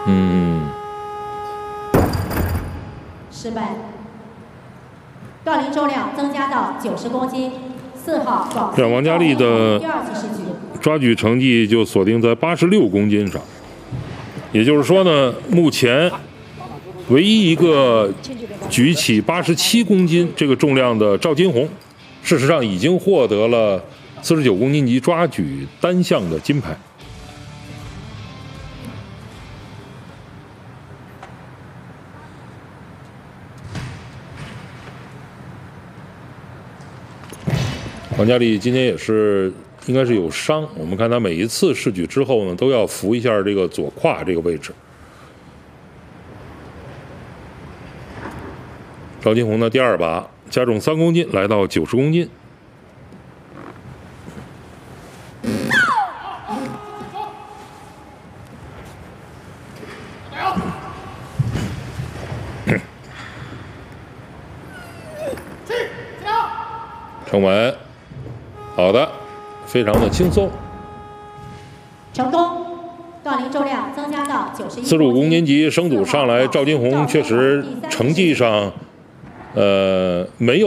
失败。杠铃重量增加到90公斤。4号广西这王佳丽的第2次试举抓举成绩就锁定在86公斤上，也就是说呢，目前唯一一个举起87公斤这个重量的赵金红，事实上已经获得了49公斤级抓举单项的金牌。王佳丽今天也是应该是有伤，我们看她每一次试举之后呢，都要扶一下这个左胯这个位置。赵金红的第2把加重3公斤，来到90公斤。撑稳，好的，非常的轻松。 成功，杠铃重量增加到91 45公斤级升组上来，赵金红确实成绩上，没有。